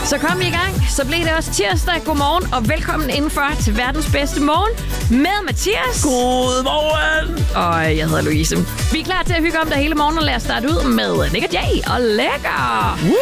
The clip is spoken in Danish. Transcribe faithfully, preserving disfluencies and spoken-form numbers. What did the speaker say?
Så kom vi i gang. Så blev det også tirsdag. Godmorgen og velkommen indenfor til verdens bedste morgen med Mathias. Godmorgen. Og jeg hedder Louise. Vi er klar til at hygge om dig hele morgen og lade os starte ud med Nick og Jay og Lækker.